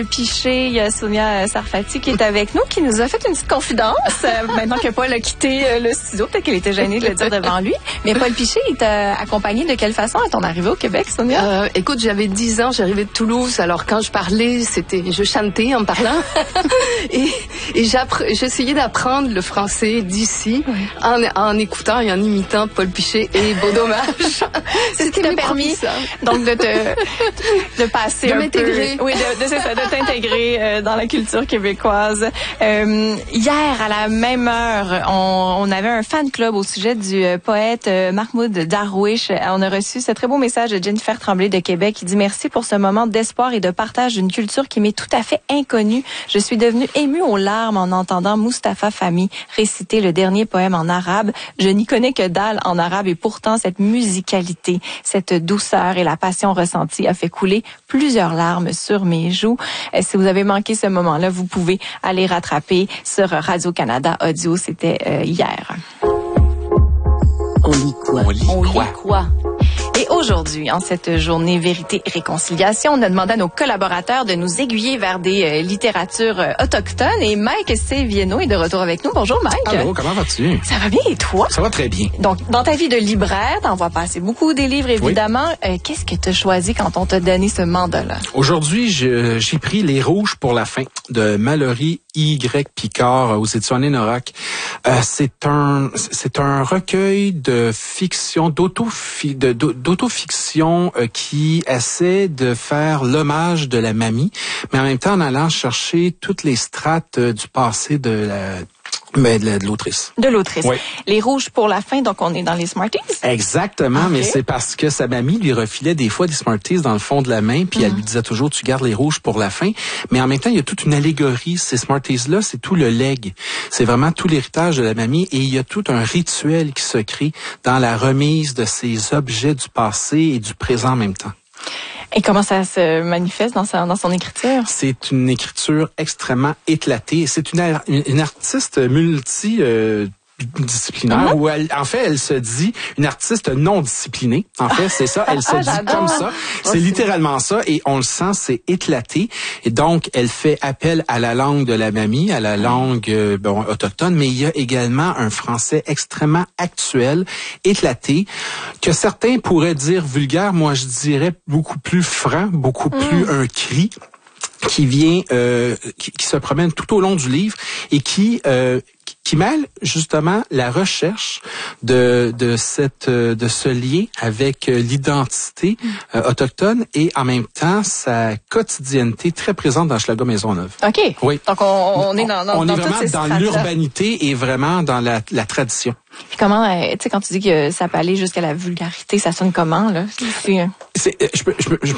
Piché, il y a Sonia Sarfati qui est avec nous, qui nous a fait une petite confidence. Maintenant que Paul a quitté le studio, peut-être qu'il était gêné de le dire devant lui. Mais Paul Piché, il t'a accompagné de quelle façon à ton arrivée au Québec, Sonia? Écoute, j'avais 10 ans, j'arrivais de Toulouse. Alors quand je parlais, je chantais en parlant. et j'essayais d'apprendre le français d'ici en écoutant et en imitant Paul Piché et Beau Dommage. C'est ce qui t'a permis donc de passer de un m'intégrer. peu. Oui, de t'intégrer dans la culture québécoise. Hier, à la même heure, on avait un fan club au sujet du poète Mahmoud Darwish. On a reçu ce très beau message de Jennifer Tremblay de Québec qui dit « Merci pour ce moment d'espoir et de partage d'une culture qui m'est tout à fait inconnue. Je suis devenue émue aux larmes en entendant Mustapha Fahmy réciter le dernier poème en arabe. Je n'y connais que dalle en arabe et pourtant cette musicalité, cette douceur et la passion ressentie a fait couler plusieurs larmes sur mes joues. » Si vous avez manqué ce moment-là, vous pouvez aller rattraper sur Radio-Canada Audio. C'était hier. On lit quoi? On lit quoi? Et aujourd'hui, en cette journée Vérité et Réconciliation, on a demandé à nos collaborateurs de nous aiguiller vers des littératures autochtones. Et Mike Sévieno est de retour avec nous. Bonjour Mike. Allô, comment vas-tu? Ça va bien et toi? Ça va très bien. Donc, dans ta vie de libraire, t'en vois passer beaucoup des livres, évidemment. Oui. Qu'est-ce que tu as choisi quand on t'a donné ce mandat-là? Aujourd'hui, j'ai pris Les Rouges pour la fin de Mallory Y. Picard aux éditions Nénorac. C'est un recueil de fiction, d'autofiction qui essaie de faire l'hommage de la mamie, mais en même temps en allant chercher toutes les strates du passé de l'autrice. De l'autrice. Oui. Les Rouges pour la fin, donc on est dans les Smarties? Exactement, mais c'est parce que sa mamie lui refilait des fois des Smarties dans le fond de la main, puis elle lui disait toujours, tu gardes les rouges pour la fin. Mais en même temps, il y a toute une allégorie. Ces Smarties-là, c'est tout le legs. C'est vraiment tout l'héritage de la mamie et il y a tout un rituel qui se crée dans la remise de ces objets du passé et du présent en même temps. Et comment ça se manifeste dans son écriture? C'est une écriture extrêmement éclatée. C'est une artiste disciplinaire où elle se dit une artiste non disciplinée. En fait, c'est ça. Elle se dit comme ça. C'est littéralement ça. Et on le sent, c'est éclaté. Et donc, elle fait appel à la langue de la mamie, à la langue autochtone, mais il y a également un français extrêmement actuel, éclaté, que certains pourraient dire vulgaire. Moi, je dirais beaucoup plus franc, beaucoup plus un cri qui vient, qui se promène tout au long du livre et qui mêle justement la recherche de ce lien avec l'identité autochtone et en même temps sa quotidienneté très présente dans Schlager Maisonneuve. OK. Oui. Donc on est dans on dans est vraiment toutes ces dans l'urbanité et vraiment dans la tradition. Puis comment, tu sais, quand tu dis que ça peut aller jusqu'à la vulgarité, ça sonne comment, là? Je